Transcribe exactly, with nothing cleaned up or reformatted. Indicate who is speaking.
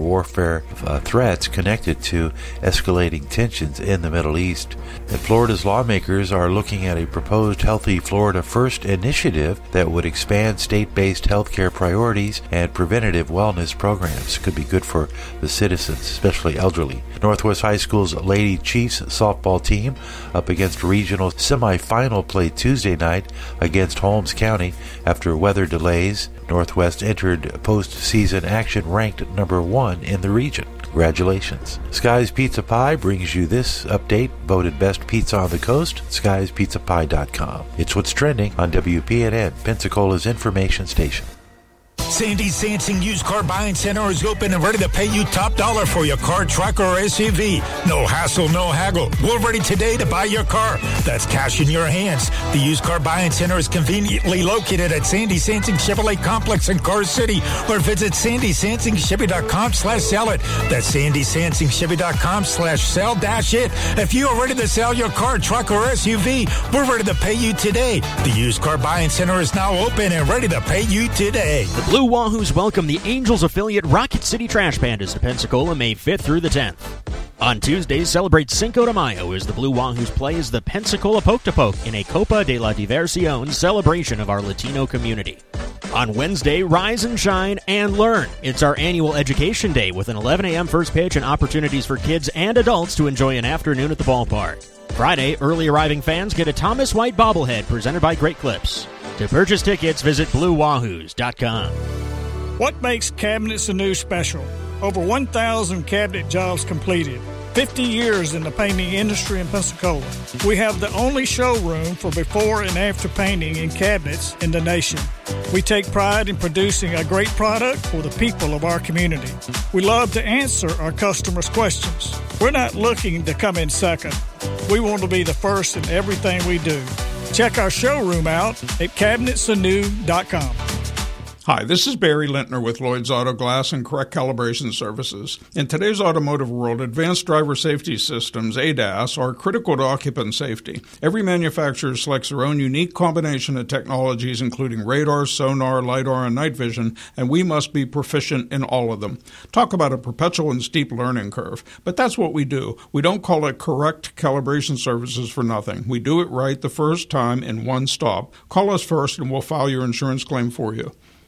Speaker 1: warfare uh, threats connected to escalating tensions in the Middle East. And Florida's lawmakers are looking at a proposed Healthy Florida First initiative that would expand state-based healthcare priorities and preventative wellness programs. Could be good for the citizens, especially elderly. Northwest High School's Lady Chiefs softball team up against regional semifinal play Tuesday night against Holmes County after weather delays. Northwest entered postseason action ranked number one in the region. Congratulations. Sky's Pizza Pie brings you this update, voted best pizza on the coast, skys pizza pie dot com. It's what's trending on W P N N, Pensacola's information station.
Speaker 2: Sandy Sansing Used Car Buying Center is open and ready to pay you top dollar for your car, truck, or S U V. No hassle, no haggle. We're ready today to buy your car. That's cash in your hands. The Used Car Buying Center is conveniently located at Sandy Sansing Chevrolet Complex in Car City, or visit sandy sansing chevy dot com slash sell it. That's sandy sansing chevy dot com slash sell dash it. If you are ready to sell your car, truck, or S U V, we're ready to pay you today. The Used Car Buying Center is now open and ready to pay you today.
Speaker 3: The Blue Wahoos welcome the Angels affiliate Rocket City Trash Pandas to Pensacola May fifth through the tenth. On Tuesdays, celebrate Cinco de Mayo as the Blue Wahoos play as the Pensacola Poke to Poke in a Copa de la Diversión celebration of our Latino community. On Wednesday, rise and shine and learn. It's our annual Education Day with an eleven a.m. first pitch and opportunities for kids and adults to enjoy an afternoon at the ballpark. Friday, early arriving fans get a Thomas White bobblehead presented by Great Clips. To purchase tickets, visit blue wahoos dot com.
Speaker 4: What makes Cabinets Anew special? Over one thousand cabinet jobs completed. fifty years in the painting industry in Pensacola. We have the only showroom for before and after painting in cabinets in the nation. We take pride in producing a great product for the people of our community. We love to answer our customers' questions. We're not looking to come in second. We want to be the first in everything we do. Check our showroom out at cabinets anew dot com.
Speaker 5: Hi, this is Barry Lintner with Lloyd's Auto Glass and Correct Calibration Services. In today's automotive world, advanced driver safety systems, A D A S, are critical to occupant safety. Every manufacturer selects their own unique combination of technologies, including radar, sonar, LiDAR, and night vision, and we must be proficient in all of them. Talk about a perpetual and steep learning curve. But that's what we do. We don't call it Correct Calibration Services for nothing. We do it right the first time in one stop. Call us first and we'll file your insurance claim for you.